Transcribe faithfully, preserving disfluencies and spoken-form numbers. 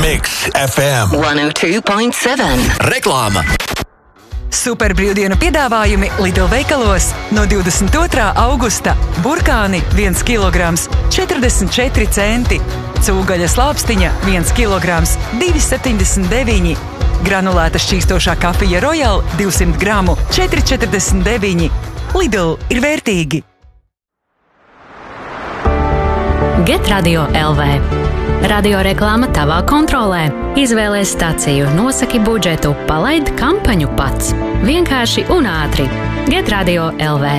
Mix F M one oh two point seven. Reklāma. Super brīvdienu piedāvājumi Lidl veikalos no divdesmit otrā augusta. Burkāni viens kilograms četrdesmit četri centi. Cūgaļas lāpstiņa viens kilograms divi septiņdesmit deviņi. Granulēta šķīstošā kafija Royal divsimt gramu četri četrdesmit deviņi. Lidl ir vērtīgi. Get Radio L V. Radio reklāma tavā kontrolē. Izvēlēs staciju, nosaki budžetu, palaid kampaņu pats. Vienkārši un ātri. Get Radio L V.